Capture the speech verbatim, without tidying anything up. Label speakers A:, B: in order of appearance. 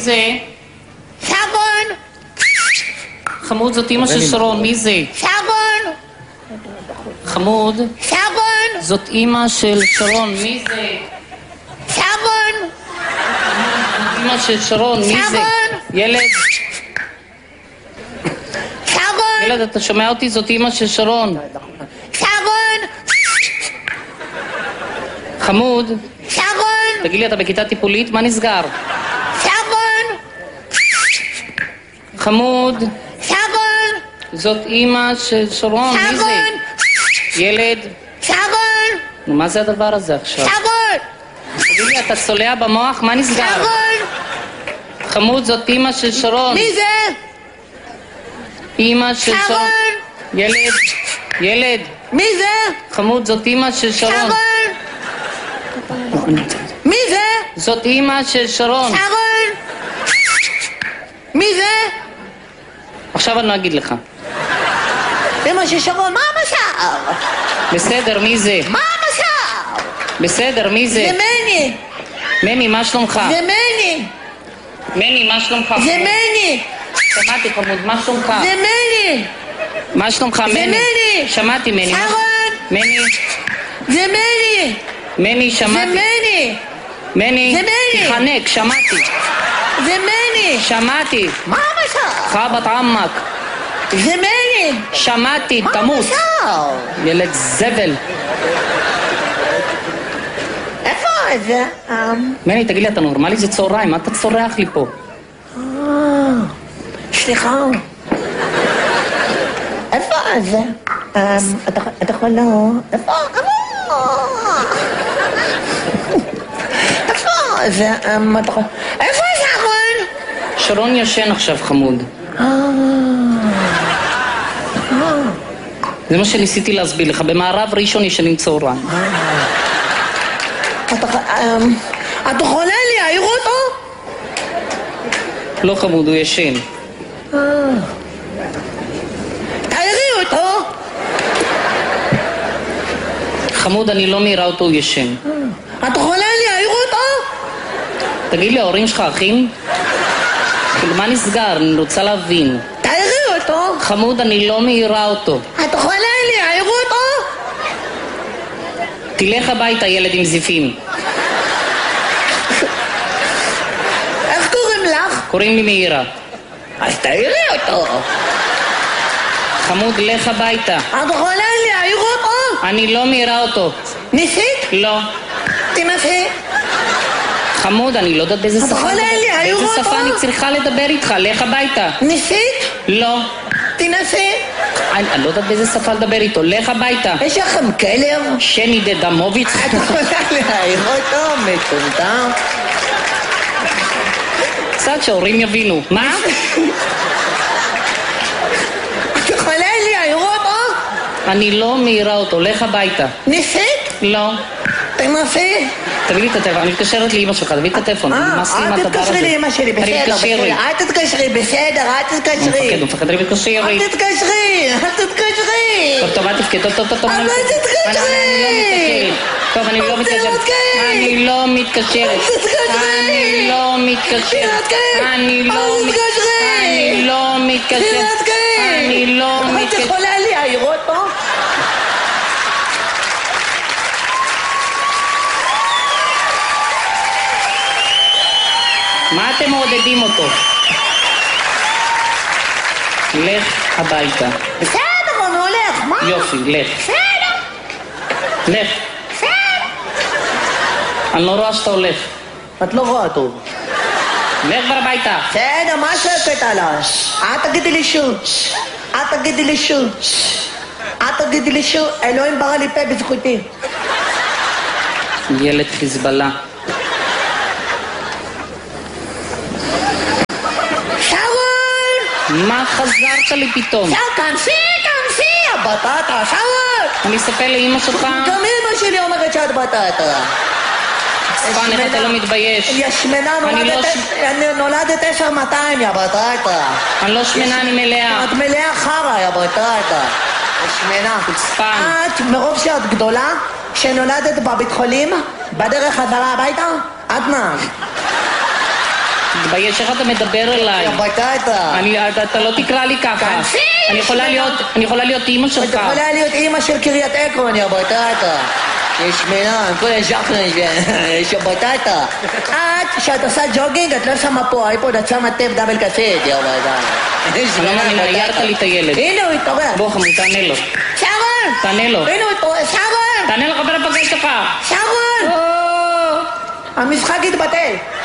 A: זה?
B: שרון!
A: חמוד, זאת אמא של שרון, מי זה?
B: שרון!
A: חמוד,
B: שרון!
A: זאת אמא של שרון, מי זה?
B: שרון!
A: אמא של שרון, מי זה?
B: שרון!
A: ילד,
B: שרון!
A: ילד, אתה שומע אותי? זאת אמא של שרון.
B: שרון!
A: חמוד,
B: שרון!
A: תגיד לי, אתה בכיתה טיפולית? מה נסגר?
B: שרון!
A: חמוד,
B: שרון!
A: זאת אמא של שרון, מי זה?
B: שרון!
A: ילד,
B: שרון!
A: נו, מה זה הדבר הזה עכשיו?
B: שרון!
A: תגיד לי, אתה צולע במוח? מה נסגר?
B: שרון!
A: חמוד, זאת אמא של שרון.
B: מי זה?
A: אמא של שרון.
B: שרון!
A: ילד, ילד.
B: מי זה?
A: חמוד, זאת אמא של שרון.
B: שרון! מי זה?
A: זאת אמא של שרון.
B: שרון! מי זה?
A: עכשיו אני לא אגיד לך.
B: אמא של שרון, מה המשל?
A: בסדר, מי זה?
B: מה המשל?
A: בסדר, מי זה?
B: זה מני!
A: מני, מה שלומך?
B: זה מני!
A: מני, מה שלומך?
B: זה מני!
A: שמעתי, חמוד, מה שלומך?
B: זה מני!
A: מה שלומך, מני?
B: זה מני!
A: שמעתי, מני. מה-
B: שרון!
A: מני,
B: זה מני!
A: מני,
B: זה
A: שמעתי.
B: מני!
A: מני,
B: זה מני.
A: תחנק, שמעתי.
B: זה מני!
A: שמעתי.
B: מה המשל?
A: חבת עמק.
B: זה מני!
A: שמעתי,
B: מה
A: תמות.
B: המשל?
A: ילד זבל.
B: איפה זה?
A: מני, תגיד לי, אתה נורמלי? זה צהריים, מה אתה צורח לי פה?
B: סליחה. איפה זה? אתה יכול לא... איפה? איפה זה? איפה שרון?
A: שרון ישן עכשיו, חמוד. זה מה שניסיתי להסביר לך. במערב ראשון ישנים צהריים.
B: את יכולה להעיר אותו?
A: לא, חמוד, הוא ישן.
B: תעירי אותו.
A: חמוד, אני לא מעירה אותו, הוא ישן.
B: את יכולה להעיר אותו?
A: תגיד לי, ההורים שלך אחים? כאילו, מה נסגר? אני רוצה להבין.
B: תעירי אותו.
A: חמוד, אני לא מעירה אותו.
B: את יכולה להעיר אותו?
A: תלך הביתה, ילד עם זיפים.
B: איך קוראים לך?
A: קוראים לי מאירה.
B: אז תעירי אותו.
A: חמוד, לך הביתה.
B: את יכולה להעיר אותו?
A: אני לא מעירה אותו.
B: ניסית?
A: לא.
B: תנסי.
A: חמוד, אני לא יודעת באיזה
B: את
A: שפה...
B: יכולה להעיר
A: באיזה
B: אותו?
A: שפה אני צריכה לדבר איתך, לך הביתה.
B: ניסית?
A: לא.
B: תנסי.
A: אני, אני לא יודעת באיזה שפה לדבר איתו, לך הביתה.
B: יש לכם כלב?
A: שני דדמוביץ.
B: את יכולה להעיר אותו? מטומטם.
A: קצת שההורים יבינו. מה?
B: את יכולה להעיר אותו?
A: אני לא מעירה אותו, לך הביתה.
B: ניסית?
A: לא.
B: תנסי.
A: תביא לי את הטלפון, אני מתקשרת לאמא שלך, תביא את הטלפון. נמאס לי עם
B: אל
A: הדבר הזה.
B: תתקשרי לאמא שלי, בסדר,
A: אני מתקשרת.
B: בסדר. אל תתקשרי, בסדר, אל
A: הוא מפחד,
B: תתקשרי.
A: הוא מפחד, אני מתקשרת.
B: אל תתקשרי, אל תתקשרי.
A: טוב, טוב, אל תבכה, טוב, טוב, טוב, טוב.
B: אבל
A: אני-
B: תתקשרי.
A: טוב, אני לא
B: אבל
A: מתקשרת.
B: תתקשרי.
A: אני לא מתקשרת.
B: תתקשרי.
A: אני לא מתקשרת.
B: תתקשרי.
A: אני לא
B: אל
A: מת-
B: תתקשרי.
A: אני לא מתקשרת.
B: תתקשרי.
A: אני לא
B: את
A: מתקשרת.
B: יכולה להעיר אותו?
A: מה אתם מעודדים אותו? לך הביתה.
B: בסדר, הוא הולך, מה?
A: יופי, לך.
B: בסדר,
A: לך.
B: בסדר.
A: אני לא רואה שאתה הולך.
B: את לא רואה טוב.
A: לך כבר הביתה.
B: בסדר, מה שקט עליי? אל תגידי לי שוב. אל תגידי לי שוב. אל תגידי לי שוב. אלוהים ברא לי פה בזכותי.
A: ילד חיזבאללה.
B: שרון!
A: מה חזרת לי פתאום?
B: שרון, כנסי, כנסי, הבטטה, שרון!
A: אני אספר לאמא שלך?
B: גם אמא שלי אומרת שאת בטטה.
A: ספן, איך אתה לא מתבייש?
B: יא שמנה,
A: אני לא
B: נולדת-
A: ש-
B: אני נולדת עשר מאתיים, יא בטטה.
A: אני לא שמנה, אני מלאה.
B: את מלאה חרא, יא בטטה. שמנה.
A: חוצפן.
B: את, מרוב שאת גדולה, שנולדת בבית חולים, בדרך חזרה הביתה, את נהג.
A: תתבייש, איך אתה מדבר אליי?
B: יא בטטה.
A: אני, אתה, אתה לא תקרא לי ככה.
B: כנסי!
A: אני יכולה להיות, אני יכולה להיות אימא
B: את
A: שלך.
B: יכולה להיות אימא של קריית עקרון, יא בטטה. יש שמנה, עם כל הז'חנה, יש יא בטטה. את, כשאת עושה ג'וגינג, את לא שמה פה אייפוד, את שמה טייפ דאבל קסט, יא בטטה.
A: אלון, אני הערת לי את הילד.
B: הנה הוא התעורר.
A: בוא חמוד, תענה לו.
B: שרון!
A: תענה לו.
B: הנה הוא התעורר. שרון!
A: תענה לחבר הפגש שלך.
B: שרון! המשחק התבטל.